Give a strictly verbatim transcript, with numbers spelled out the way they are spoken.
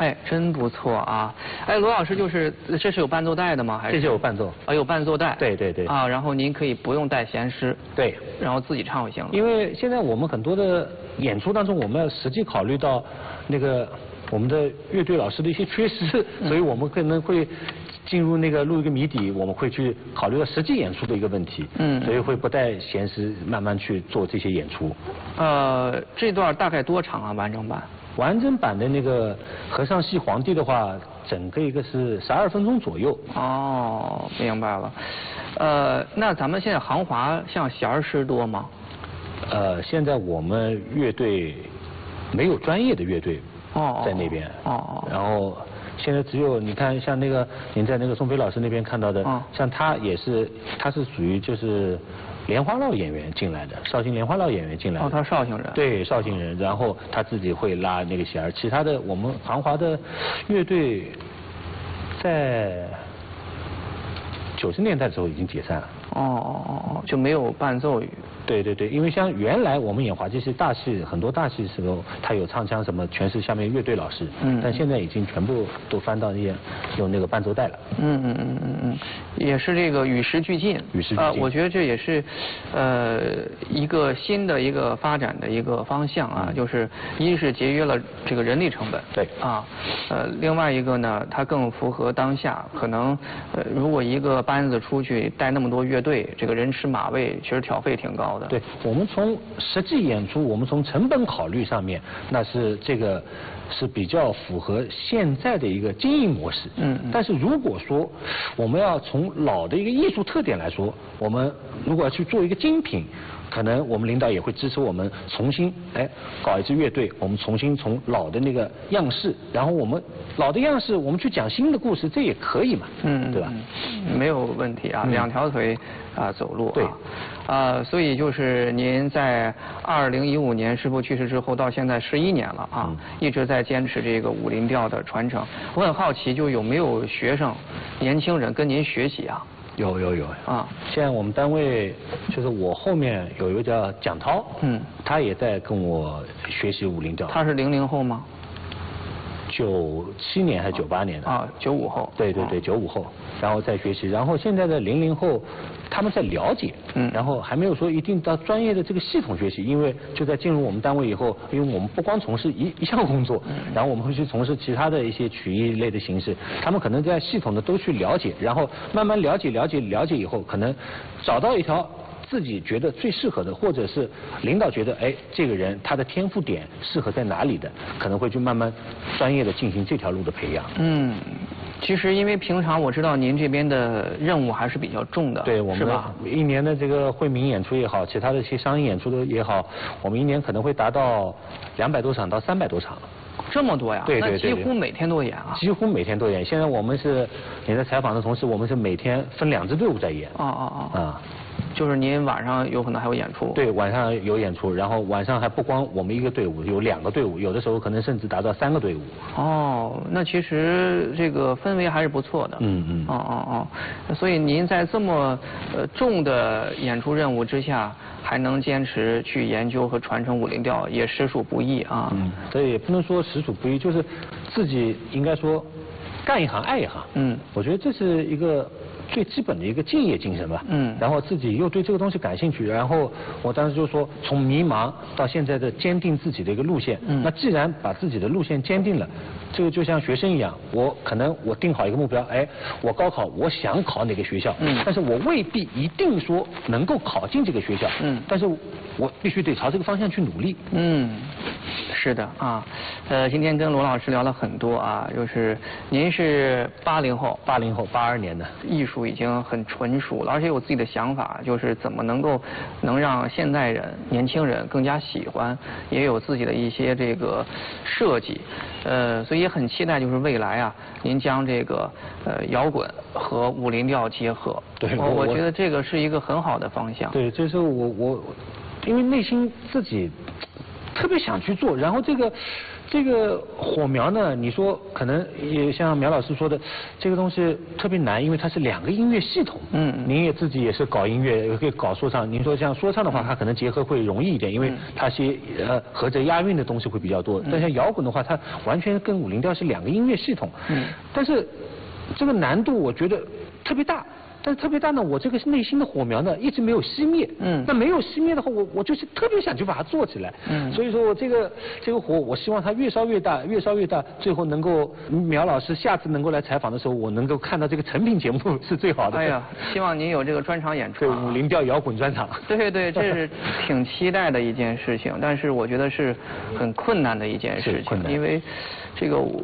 哎，真不错啊！哎，罗老师，就是这是有伴奏带的吗？还是这就有伴奏啊？有伴奏带。 对对对。 啊，然后您可以不用带弦师。 对。 然后自己唱就行了。 因为现在我们很多的演出当中，我们要实际考虑到那个我们的乐队老师的一些缺失，嗯、所以我们可能会进入那个录一个谜底，我们会去考虑到实际演出的一个问题。嗯。所以会不带弦师慢慢去做这些演出。 呃，这段大概多长啊？完整版？ 完整版的那个和尚戏皇帝的话，整个一个是十二分钟左右。 哦，明白了。呃，那咱们现在行华像弦师多吗？ 呃，现在我们乐队没有专业的乐队在那边。 哦哦。 然后现在只有你看，像那个您在那个宋飞老师那边看到的，哦、像他也是，他是属于就是莲花落演员进来的，绍兴莲花落演员进来的。 哦，他绍兴人。 对，绍兴人，然后他自己会拉那个弦儿，其他的我们行华的乐队在九十年代的时候已经解散了。 哦哦哦，就没有伴奏。 对对对，因为像原来我们演滑稽戏大戏，很多大戏的时候，他有唱腔什么，全是下面乐队老师。嗯。但现在已经全部都翻到那些用那个伴奏带了。 嗯嗯嗯嗯嗯，也是这个与时俱进。 与时俱进。 呃，我觉得这也是呃一个新的一个发展的一个方向啊，嗯、就是一是节约了这个人力成本。 对。 啊，呃，另外一个呢，它更符合当下。可能呃，如果一个班子出去带那么多乐队，这个人吃马喂，其实挑费挺高的。 对，我们从实际演出，我们从成本考虑上面，那是这个是比较符合现在的一个经营模式。嗯。但是如果说我们要从老的一个艺术特点来说，我们如果要去做一个精品，可能我们领导也会支持我们重新哎搞一支乐队，我们重新从老的那个样式，然后我们老的样式，我们去讲新的故事，这也可以嘛。嗯，对吧？ 没有问题啊，两条腿啊走路啊。 对。 啊，所以就是您在二零一五年师傅去世之后，到现在十一年了啊，嗯、一直在坚持这个武林调的传承。我很好奇，就有没有学生、年轻人跟您学习啊？ 有有有啊！现在我们单位就是我后面有一个叫蒋涛，嗯，他也在跟我学习武林调。 他是零零后吗？ 九七年还是九八年的？ 啊，九五后。 对对对，九五后，然后再学习，然后现在的零零后，他们在了解，嗯，然后还没有说一定到专业的这个系统学习，因为就在进入我们单位以后，因为我们不光从事一一项工作，嗯，然后我们会去从事其他的一些曲艺类的形式，他们可能在系统的都去了解，然后慢慢了解了解了解以后，可能找到一条自己觉得最适合的，或者是领导觉得哎这个人他的天赋点适合在哪里的，可能会去慢慢专业的进行这条路的培养。嗯， 其实因为平常我知道您这边的任务还是比较重的， 对，我们一年的这个惠民演出也好，其他的一些商业演出都也好，我们一年可能会达到两百多场到三百多场。 这么多呀？ 对对对， 那几乎每天都演啊。 几乎每天都演。现在我们是你在采访的同时，我们是每天分两支队伍在演。 哦哦哦。 啊。 就是您晚上有可能还有演出？ 对，晚上有演出，然后晚上还不光我们一个队伍，有两个队伍，有的时候可能甚至达到三个队伍。 哦，那其实这个氛围还是不错的。 嗯嗯。 哦哦哦，所以您在这么呃重的演出任务之下，还能坚持去研究和传承武林调，也实属不易啊。 嗯，这也不能说实属不易，就是自己应该说干一行爱一行。嗯，我觉得这是一个最基本的一个敬业精神吧。嗯。然后自己又对这个东西感兴趣，然后我当时就说，从迷茫到现在的坚定自己的一个路线。嗯。那既然把自己的路线坚定了，这个就像学生一样，我可能我定好一个目标，哎，我高考我想考哪个学校，嗯，但是我未必一定说能够考进这个学校，嗯，但是我必须得朝这个方向去努力。 嗯，是的啊，呃，今天跟罗老师聊了很多啊，就是您是八零后， 八零后，八二年的， 艺术已经很纯熟了，而且有自己的想法，就是怎么能够能让现代人、年轻人更加喜欢，也有自己的一些这个设计，呃，所以也很期待，就是未来啊，您将这个呃摇滚和武林调结合， 对， 我我觉得这个是一个很好的方向。 对，这是我我因为内心自己特别想去做，然后这个这个火苗呢，你说可能也像苗老师说的，这个东西特别难，因为它是两个音乐系统。嗯，您也自己也是搞音乐，也可以搞说唱。您说像说唱的话，它可能结合会容易一点，因为它些呃合着押韵的东西会比较多。但像摇滚的话，它完全跟五零调是两个音乐系统。嗯，但是这个难度我觉得特别大。但是特别大呢，我这个内心的火苗呢一直没有熄灭。嗯。那没有熄灭的话，我我就是特别想去把它做起来。嗯。所以说我这个这个火，我希望它越烧越大，越烧越大，最后能够苗老师下次能够来采访的时候，我能够看到这个成品节目是最好的。 哎呀，希望您有这个专场演出。 对，五零调摇滚专场。 对对，这是挺期待的一件事情，但是我觉得是很困难的一件事情，因为这个